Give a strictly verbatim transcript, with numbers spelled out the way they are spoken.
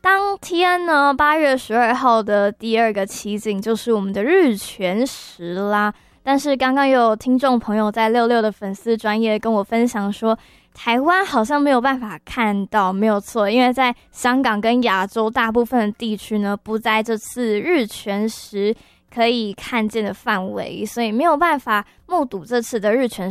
当天呢，八月十二号的第二个奇景就是我们的日全食啦。但是刚刚有听众朋友在六六的粉丝专页跟我分享说，台湾好像没有办法看到，没有错，因为在香港跟亚洲大部分的地区呢，不在这次日全食可以看见的范围，所以没有办法目睹这次的日全